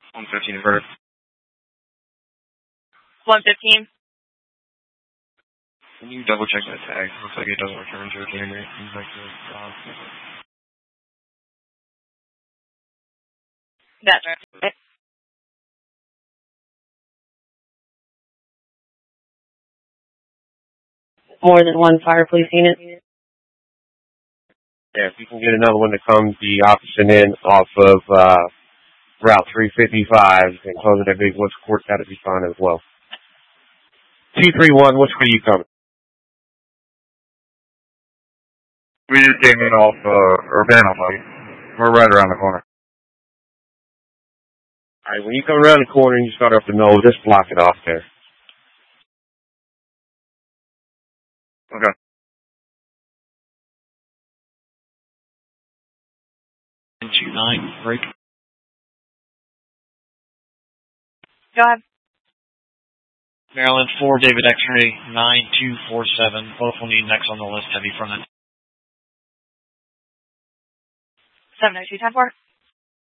115 inverted. 115. Can you double check that tag? Looks like it doesn't return to a camera. Seems like That's right. More than one fire police unit. Yeah, if you can get another one to come the opposite end off of Route 355 and closing that big Woods Court, that'd be fine as well. 231, which way are you coming? we just came in off Urbana, buddy. We're right around the corner. Alright, when you come around the corner and you start off the nose, just block it off there. Okay. Nine, break. Go ahead. Maryland 4, David X-ray 9247. Both will need next on the list, heavy front end. 702-10-4.